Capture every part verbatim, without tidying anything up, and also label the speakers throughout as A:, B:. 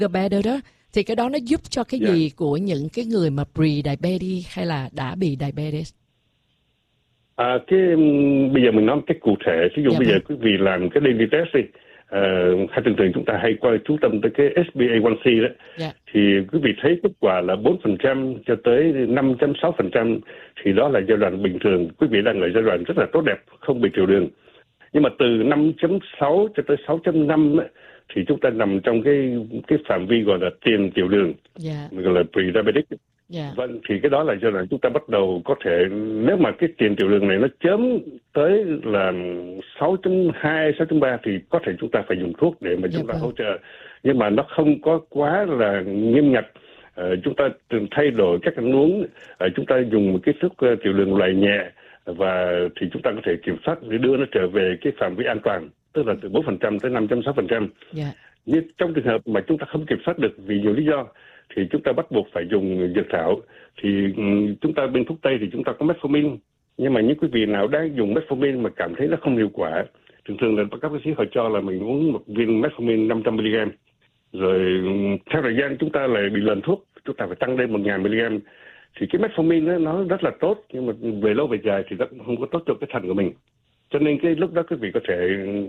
A: better đó, thì cái đó nó giúp cho cái
B: Yeah.
A: gì của những cái người mà pre-diabetes hay là đã bị diabetes?
B: À, cái um, bây giờ mình nói một cách cụ thể, ví dụ
A: Dạ
B: bây giờ
A: vâng.
B: quý vị làm cái daily test đi, uh, hay thường thường chúng ta hay qua chú tâm tới cái ét bê a one xê đó,
A: Dạ.
B: thì quý vị thấy kết quả là bốn phần trăm cho tới năm phẩy sáu phần trăm, thì đó là giai đoạn bình thường, quý vị đang ở giai đoạn rất là tốt đẹp, không bị tiểu đường. Nhưng mà từ năm phẩy sáu cho tới sáu phẩy năm ấy, thì chúng ta nằm trong cái cái phạm vi gọi là tiền tiểu đường,
A: Dạ.
B: gọi là pre-diabetic.
A: Dạ.
B: Vâng, thì cái đó là giai đoạn chúng ta bắt đầu có thể, nếu mà cái tiền tiểu đường này nó chớm tới là sáu phẩy hai, sáu phẩy ba thì có thể chúng ta phải dùng thuốc để mà
A: Dạ
B: chúng ta
A: vâng.
B: hỗ trợ. Nhưng mà nó không có quá là nghiêm ngặt. Ờ, chúng ta từng thay đổi cách ăn uống, ờ, chúng ta dùng một cái thuốc ờ, tiểu đường loại nhẹ, và thì chúng ta có thể kiểm soát để đưa nó trở về cái phạm vi an toàn, tức là từ bốn phần trăm tới năm phẩy sáu phần trăm.
A: Dạ.
B: Nhưng trong trường hợp mà chúng ta không kiểm soát được vì nhiều lý do, thì chúng ta bắt buộc phải dùng dược thảo. Thì um, chúng ta bên thuốc Tây thì chúng ta có metformin, nhưng mà những quý vị nào đang dùng metformin mà cảm thấy nó không hiệu quả, thường thường là các bác sĩ họ cho là mình uống một viên metformin năm trăm mi-li-gam, rồi um, theo thời gian chúng ta lại bị lờn thuốc, chúng ta phải tăng lên một nghìn mi-li-gam. Thì cái metformin đó, nó rất là tốt, nhưng mà về lâu về dài thì nó cũng không có tốt cho cái thận của mình. Cho nên cái lúc đó quý vị có thể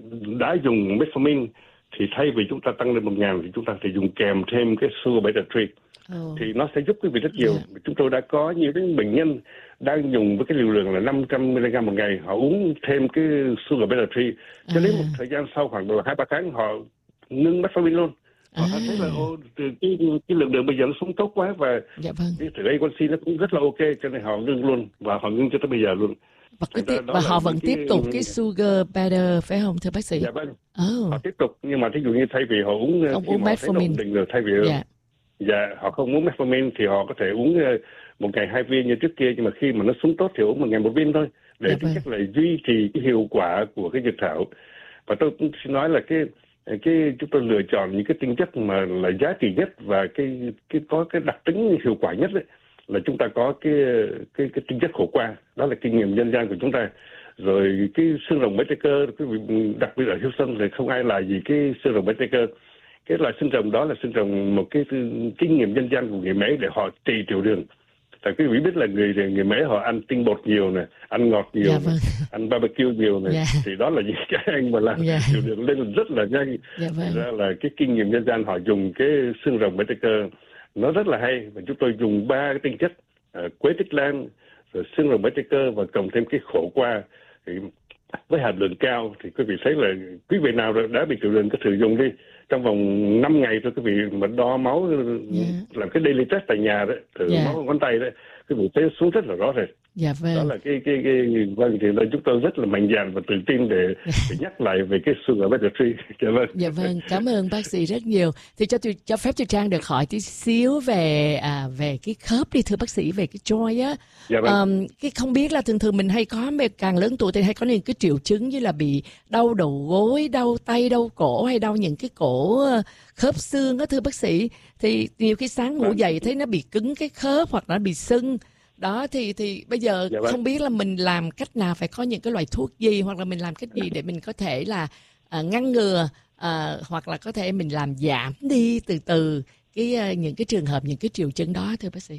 B: đã dùng metformin, thì thay vì chúng ta tăng lên một ngàn thì chúng ta thể dùng kèm thêm cái sugar beta tree.
A: Oh.
B: Thì nó sẽ giúp quý vị rất nhiều.
A: Yeah.
B: Chúng tôi đã có nhiều cái bệnh nhân đang dùng với cái liều lượng là năm trăm mi-li-gam một ngày, họ uống thêm cái sugar beta tree, cho đến
A: À.
B: một thời gian sau khoảng hai ba tháng họ ngưng metformin luôn. Họ
A: À.
B: thấy là ô, cái, cái lượng đường bây giờ nó xuống tốt quá, và
A: Dạ vâng.
B: cái thử A one C nó cũng rất là ok, cho nên họ ngưng luôn, và họ ngưng cho tới bây giờ luôn.
A: Và, cứ
B: Thành ra
A: tiếp,
B: đó
A: và
B: là
A: họ
B: những
A: vẫn
B: cái-
A: tiếp tục cái sugar better phải không thưa bác sĩ?
B: Dạ vâng,
A: Oh.
B: họ tiếp tục, nhưng mà thí dụ như thay vì họ uống
A: Không
B: khi
A: uống
B: mà họ thấy nó
A: metformin.
B: ổn định rồi, thay vì
A: Dạ.
B: dạ họ không uống metformin thì họ có thể uống ờ, một ngày hai viên như trước kia, nhưng mà khi mà nó xuống tốt thì uống một ngày một viên thôi, để
A: Dạ
B: thứ
A: vâng.
B: nhất là duy trì cái hiệu quả của cái dược thảo. Và tôi cũng xin nói là cái cái chúng tôi lựa chọn những cái tinh chất mà là giá trị nhất và cái cái có cái đặc tính hiệu quả nhất đấy, là chúng ta có cái cái cái tinh chất khổ qua, đó là kinh nghiệm dân gian của chúng ta. Rồi cái xương rồng beta cơ, cái vị- đặc biệt ở Houston thì không ai là gì cái xương rồng beta cơ. Cái loại xương rồng đó là xương rồng một cái kinh nghiệm dân gian của người Mễ để họ trị tiểu đường. Tại quý vị biết là người người Mễ họ ăn tinh bột nhiều nè, ăn ngọt nhiều,
A: Dạ
B: nè,
A: vâng.
B: ăn barbecue nhiều nè,
A: Dạ.
B: thì đó là những cái anh mà làm
A: Dạ.
B: tiểu đường lên rất là nhanh.
A: Dạ
B: Thành
A: vâng.
B: ra là cái kinh nghiệm dân gian họ dùng cái xương rồng beta cơ nó rất là hay, và chúng tôi dùng ba cái tinh chất uh, quế tích lan, rồi xương rồng beta cơ và cộng thêm cái khổ qua, thì với hàm lượng cao thì quý vị thấy là quý vị nào đã bị tiểu đường có thử dùng đi, trong vòng năm ngày thôi quý vị mà đo máu,
A: Yeah.
B: làm cái daily test tại nhà đấy, thử
A: Yeah.
B: máu ngón tay đấy, quý vị thấy xuống rất là rõ rệt.
A: Dạ
B: Đó
A: vâng.
B: là cái cái cái vâng, thì là chúng tôi rất là mạnh dạn và tự tin để, để nhắc lại về cái sugar beta tree. Dạ vâng.
A: Dạ vâng, cảm ơn bác sĩ rất nhiều. Thì cho tôi- cho phép tôi Trang được hỏi tí xíu về à, về cái khớp đi thưa bác sĩ, về cái joint á.
B: Dạ vâng.
A: Ờm, cái không biết là thường thường mình hay có mà càng lớn tuổi thì hay có những cái triệu chứng như là bị đau đầu gối, đau tay, đau cổ hay đau những cái cổ ờ, khớp xương á thưa bác sĩ. Thì nhiều khi sáng ngủ
B: Vâng.
A: dậy thấy nó bị cứng cái khớp hoặc nó bị sưng. Đó thì thì bây giờ
B: Dạ vâng.
A: không biết là mình làm cách nào, phải có những cái loại thuốc gì hoặc là mình làm cách gì để mình có thể là à, ngăn ngừa à, hoặc là có thể mình làm giảm đi từ từ cái à, những cái trường hợp, những cái triệu chứng đó thưa bác sĩ.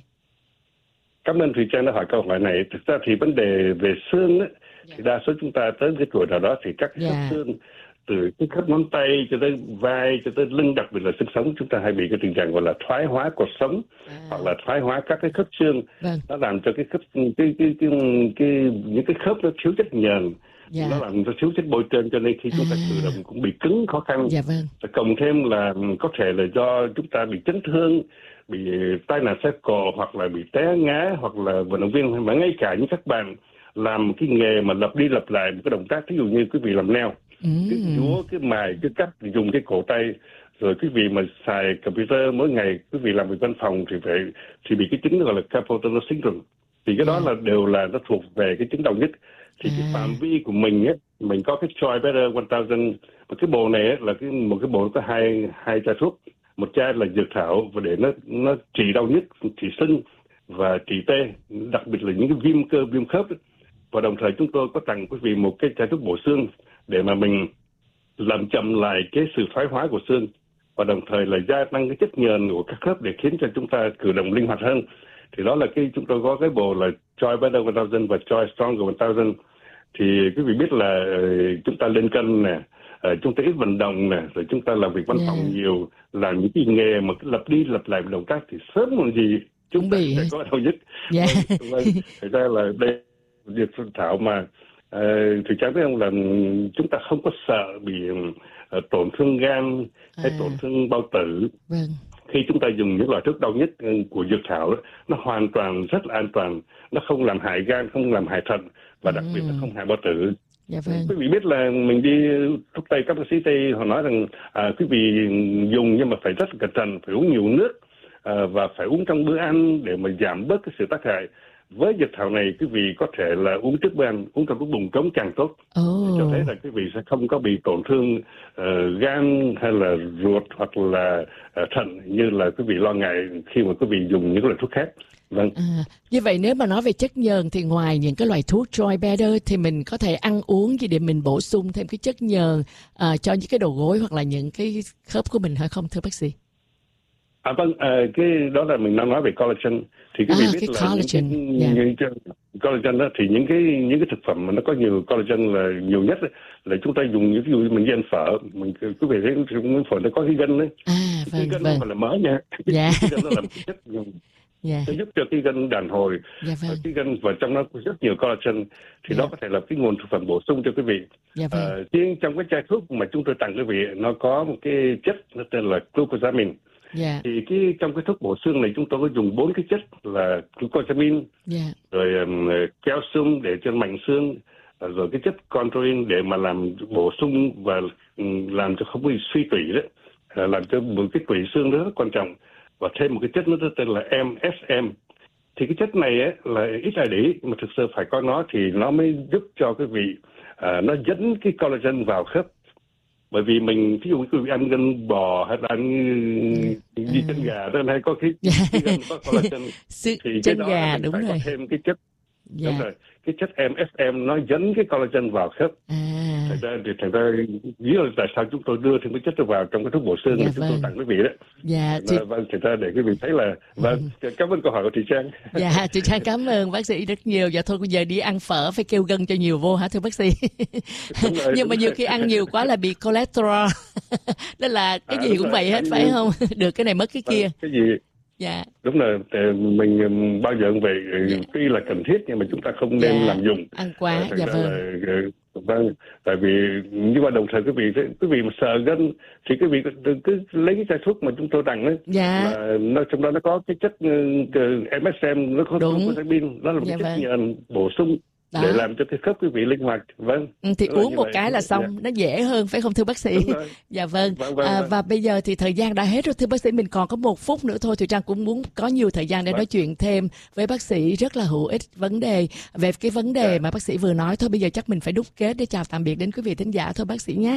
B: Cảm ơn Thùy Trang đã hỏi câu hỏi này. Thực ra thì vấn đề về xương ấy, thì đa số chúng ta tới cái tuổi nào đó thì các cái khớp
A: Dạ.
B: xương, từ cái khớp ngón tay cho tới vai cho tới lưng, đặc biệt là xương sống, chúng ta hay bị cái tình trạng gọi là thoái hóa cột sống,
A: À.
B: hoặc là thoái hóa các cái khớp xương.
A: Vâng.
B: Nó làm cho cái khớp cái cái cái, cái, cái những cái khớp nó thiếu chất nhờn,
A: Dạ.
B: nó làm cho thiếu chất bôi trơn, cho nên khi chúng ta
A: À.
B: cử động cũng bị cứng khó khăn.
A: Dạ vâng.
B: Và cộng thêm là có thể là do chúng ta bị chấn thương, bị tai nạn xe cộ, hoặc là bị té ngã, hoặc là vận động viên, mà ngay cả những các bạn làm một cái nghề mà lặp đi lặp lại một cái động tác, ví dụ như quý vị làm nail, cái
A: Ừm.
B: dúa, cái mài, cái cắt, dùng cái cổ tay, rồi quý vị mà xài computer mỗi ngày, quý vị làm việc văn phòng thì phải thì bị cái chứng gọi là carpal tunnel syndrome. Thì cái đó
A: Yeah.
B: là đều là nó thuộc về cái chứng đau nhức. Thì cái
A: À.
B: phạm vi của mình ấy, mình có cái Joy Better một nghìn, và cái bộ này ấy, là cái một cái bộ có hai hai chai thuốc, một chai là dược thảo và để nó nó trị đau nhức, trị sưng và trị tê, đặc biệt là những cái viêm cơ, viêm khớp ấy. Và đồng thời chúng tôi có tặng quý vị một cái chai thuốc bổ xương để mà mình làm chậm lại cái sự thoái hóa của xương. và đồng thời là gia tăng cái chất nhờn của các khớp để khiến cho chúng ta cử động linh hoạt hơn. Thì đó là cái chúng tôi có cái bộ là Joy Better một thousand và Joy Stronger một thousand. Thì quý vị biết là chúng ta lên cân nè, chúng ta ít vận động nè, rồi chúng ta làm việc văn phòng yeah. nhiều, làm những cái nghề mà cứ lặp đi lặp lại động tác thì sớm muộn gì chúng ta sẽ có đau nhức. Yeah. Thật ra là đây việc thảo mà uh, thì chắc biết không là chúng ta không có sợ bị uh, tổn thương gan hay à. tổn thương bao tử. Vâng. Khi chúng ta dùng những loại thuốc đau nhức của dược thảo đó, nó hoàn toàn rất là an toàn, nó không làm hại gan, không làm hại thận và đặc ừ. biệt là không hại bao tử. Dạ vâng. Quý vị biết là mình đi thuốc tây, các bác sĩ tây họ nói rằng à, quý vị dùng nhưng mà phải rất là cẩn thận, phải uống nhiều nước à, và phải uống trong bữa ăn để mà giảm bớt cái sự tác hại. Với dược thảo này quý vị có thể là uống trước bữa ăn, uống trong lúc bụng trống càng tốt. Oh. Cho thấy là quý vị sẽ không có bị tổn thương uh, gan hay là ruột hoặc là uh, thận như là quý vị lo ngại khi mà quý vị dùng những loại thuốc khác. Vâng. À,
A: như vậy nếu mà nói về chất nhờn thì ngoài những cái loại thuốc Joy Better thì mình có thể ăn uống gì để mình bổ sung thêm cái chất nhờn uh, cho những cái đầu gối hoặc là những cái khớp của mình hay không thưa bác sĩ?
B: À vâng, à, cái đó là mình đang nói về collagen. Thì quý vị à, biết là collagen. Những cái, yeah. những cái collagen đó thì những cái những cái thực phẩm mà nó có nhiều collagen là nhiều nhất là chúng ta dùng, ví dụ mình ăn phở, mình quý vị thấy trong phở nó có cái gân đấy. À, vâng, cái gân vâng. Không phải là mỡ nha. Yeah. Cái gân nó là một chất yeah. nó giúp cho cái gân đàn hồi. Yeah, vâng. Cái gân và trong nó có rất nhiều collagen thì yeah. đó có thể là cái nguồn thực phẩm bổ sung cho quý vị. Yeah, vâng. à, riêng trong cái chai thuốc mà chúng tôi tặng quý vị nó có một cái chất nó tên là glucosamine. Yeah. Thì cái trong cái thuốc bổ xương này chúng tôi có dùng bốn cái chất là glucosamine, yeah. rồi um, calcium để cho mảnh xương, rồi cái chất chondroitin để mà làm bổ sung và um, làm cho không bị suy tủy đấy, à, làm cho một cái tủy xương đó rất quan trọng, và thêm một cái chất nữa tên là em ét em. Thì cái chất này ấy, là ít ai để ý, mà thực sự phải có nó thì nó mới giúp cho cái vị à, nó dẫn cái collagen vào khớp. Bởi vì mình ví dụ quý vị ăn gân bò hay là ăn đi chân gà đó hay có cái, cái gân có collagen thì
A: chân
B: cái đó
A: gà,
B: mình
A: đúng
B: phải
A: rồi.
B: có thêm cái chất yeah. đúng rồi, cái chất em ét em nó dẫn cái collagen vào khớp. À. Thành ra thì thành ra lý do tại sao chúng tôi đưa thêm cái chất đó vào trong cái thuốc bổ xương yeah, mà chúng vâng. tôi tặng quý vị đó. Dạ. Thì... Vâng, thành ra để quý vị thấy là vâng. Ừ. Cảm ơn câu hỏi của chị Trang.
A: Dạ, chị Trang cảm ơn bác sĩ rất nhiều. Dạ thôi bây giờ đi ăn phở phải kêu gân cho nhiều vô hả thưa bác sĩ? Rồi, nhưng mà nhiều khi ăn nhiều quá là bị cholesterol. Nên là cái à, gì cũng rồi. Vậy hết phải nhiều. Không? Được cái này mất cái kia.
B: Cái gì?
A: Dạ.
B: Đúng là mình bao giờ cũng vậy, dạ. tuy là cần thiết nhưng mà chúng ta không nên dạ. làm dùng.
A: Ăn quá, à, dạ vâng.
B: Là, vâng, tại vì nhưng mà đồng thời quý vị quý vị mà sợ gân thì quý vị cứ lấy cái chai thuốc mà chúng tôi tặng ấy, dạ. là nó trong đó nó có cái chất uh, em ét em, nó có glucosamine, nó là một dạ, chất vâng. nhờn bổ sung. Đó. Để làm cho cái khớp quý vị linh hoạt. Vâng.
A: Ừ, thì đó uống một cái là xong, dạ. nó dễ hơn phải không thưa bác sĩ? Dạ vâng. Vâng, vâng, à, vâng. Và bây giờ thì thời gian đã hết rồi thưa bác sĩ, mình còn có một phút nữa thôi thì Trang cũng muốn có nhiều thời gian để vâng. nói chuyện thêm với bác sĩ rất là hữu ích vấn đề về cái vấn đề dạ. mà bác sĩ vừa nói. Thôi bây giờ chắc mình phải đúc kết để chào tạm biệt đến quý vị thính giả thôi bác sĩ nhé.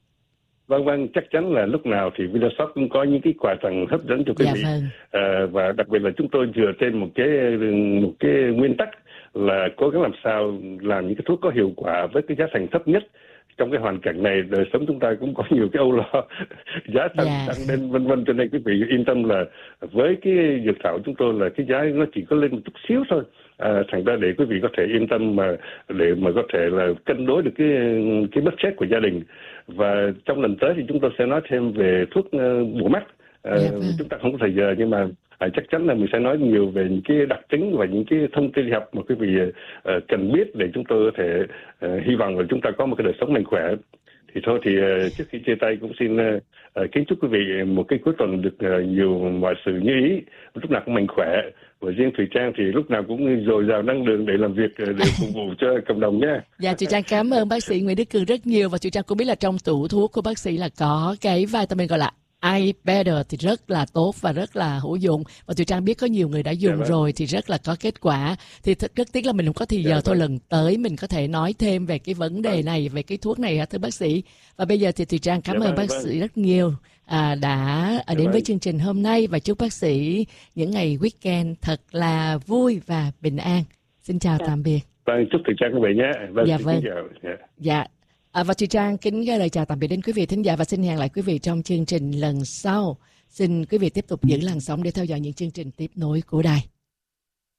B: Vâng vâng, chắc chắn là lúc nào thì VitalShop cũng có những cái quà tặng hấp dẫn cho quý dạ, vị. Vâng. À, và đặc biệt là chúng tôi dựa trên một cái một cái nguyên tắc là cố gắng làm sao làm những cái thuốc có hiệu quả với cái giá thành thấp nhất. Trong cái hoàn cảnh này đời sống chúng ta cũng có nhiều cái âu lo, giá tăng yeah. tăng lên vân vân, cho nên quý vị yên tâm là với cái dược thảo chúng tôi là cái giá nó chỉ có lên một chút xíu thôi. À, thành ra để quý vị có thể yên tâm mà để mà có thể là cân đối được cái cái budget của gia đình. Và trong lần tới thì chúng tôi sẽ nói thêm về thuốc uh, bổ mắt. Uh, yeah, vâng. Chúng ta không có thời giờ nhưng mà À, chắc chắn là mình sẽ nói nhiều về những cái đặc tính và những cái thông tin y học mà quý vị uh, cần biết để chúng tôi có thể uh, hy vọng là chúng ta có một cái đời sống mạnh khỏe. Thì thôi thì uh, trước khi chia tay cũng xin uh, uh, kính chúc quý vị một cái cuối tuần được uh, nhiều mọi sự như ý, lúc nào cũng mạnh khỏe. Và riêng Thùy Trang thì lúc nào cũng dồi dào năng lượng để làm việc, để phục vụ cho cộng đồng nhé.
A: Dạ, Thùy Trang cảm ơn bác sĩ Nguyễn Đức Cường rất nhiều. Và Thùy Trang cũng biết là trong tủ thuốc của bác sĩ là có cái vitamin gọi là I Better thì rất là tốt và rất là hữu dụng. Và Thùy Trang biết có nhiều người đã dùng dạ, rồi thì rất là có kết quả. Thì th- rất tiếc là mình không có thì giờ dạ, thôi, lần tới mình có thể nói thêm về cái vấn đề này, về cái thuốc này hả thưa bác sĩ. Và bây giờ thì Thùy Trang cảm dạ, ơn bác vâng. sĩ rất nhiều à, đã dạ, đến vâng. với chương trình hôm nay, và chúc bác sĩ những ngày weekend thật là vui và bình an. Xin chào dạ. tạm biệt.
B: Vâng, chúc Thùy Trang quý vị nhé. Vâng,
A: dạ vâng. Dạ. dạ. À, và chị Trang kính gửi lời chào tạm biệt đến quý vị thính giả và xin hẹn lại quý vị trong chương trình lần sau. Xin quý vị tiếp tục giữ làn sóng để theo dõi những chương trình tiếp nối của đài.